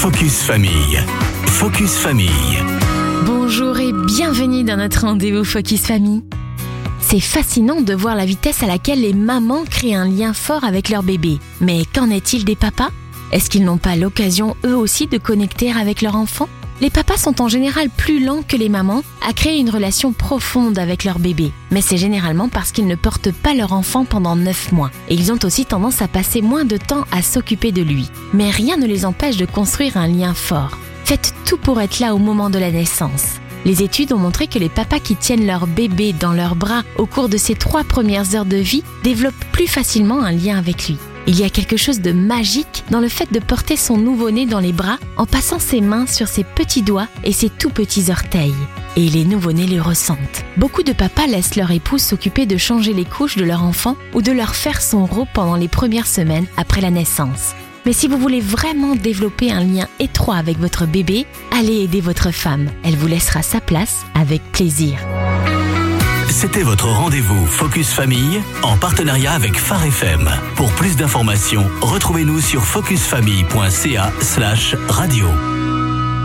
Focus Famille. Focus Famille. Bonjour et bienvenue dans notre rendez-vous Focus Famille. C'est fascinant de voir la vitesse à laquelle les mamans créent un lien fort avec leur bébé. Mais qu'en est-il des papas ? Est-ce qu'ils n'ont pas l'occasion eux aussi de connecter avec leur enfant ? Les papas sont en général plus lents que les mamans à créer une relation profonde avec leur bébé. Mais c'est généralement parce qu'ils ne portent pas leur enfant pendant 9 mois. Et ils ont aussi tendance à passer moins de temps à s'occuper de lui. Mais rien ne les empêche de construire un lien fort. Faites tout pour être là au moment de la naissance. Les études ont montré que les papas qui tiennent leur bébé dans leurs bras au cours de ses 3 premières heures de vie développent plus facilement un lien avec lui. Il y a quelque chose de magique dans le fait de porter son nouveau-né dans les bras en passant ses mains sur ses petits doigts et ses tout petits orteils. Et les nouveau-nés le ressentent. Beaucoup de papas laissent leur épouse s'occuper de changer les couches de leur enfant ou de leur faire son repos pendant les premières semaines après la naissance. Mais si vous voulez vraiment développer un lien étroit avec votre bébé, allez aider votre femme. Elle vous laissera sa place avec plaisir. C'était votre rendez-vous Focus Famille en partenariat avec Phare FM. Pour plus d'informations, retrouvez-nous sur focusfamille.ca/radio.